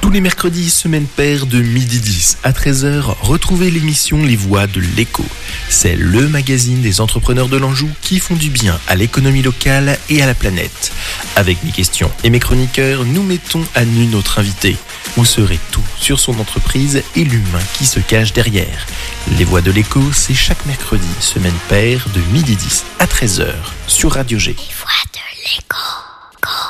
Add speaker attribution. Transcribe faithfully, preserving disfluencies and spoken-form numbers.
Speaker 1: Tous les mercredis, semaine paire de midi dix à treize heures, retrouvez l'émission Les Voix de l'écho. C'est le magazine des entrepreneurs de l'Anjou qui font du bien à l'économie locale et à la planète. Avec mes questions et mes chroniqueurs, nous mettons à nu notre invité. Vous saurez tout sur son entreprise et l'humain qui se cache derrière. Les Voix de l'écho, c'est chaque mercredi, semaine paire de midi dix à treize heures sur Radio G.
Speaker 2: Les Voix de l'écho.